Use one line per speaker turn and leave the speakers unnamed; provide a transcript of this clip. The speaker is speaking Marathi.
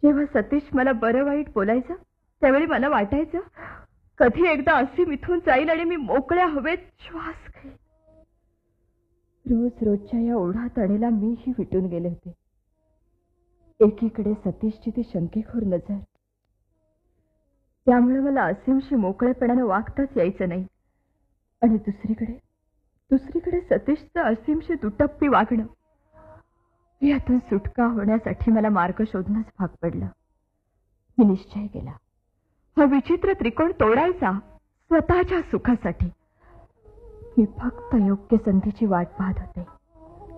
जेव्हा सतीश मला बरं वाईट बोलायचं त्यावेळी मला वाटायचं कधी एकदा असीम इथून जाईल आणि मी मोकळ्या हवेत श्वास घेईन. रोज रोजच्या या ओढाताणीला मीही विटून गेले होते. एकीकडे सतीशची ती शंकेखोर नजर, त्यामुळे मला असीमशी मोकळेपणाने वागताच यायचं नाही. आणि दुसरीकडे सतीशचं असीमशी दुटप्पी वागणं. यातून सुटका होण्यासाठी मला मार्ग शोधणंच भाग पडलं. मी निश्चय केला, हा विचित्र त्रिकोण तोडायचा स्वतःच्या सुखासाठी. मी फक्त योग्य संधीची वाट पाहत होते.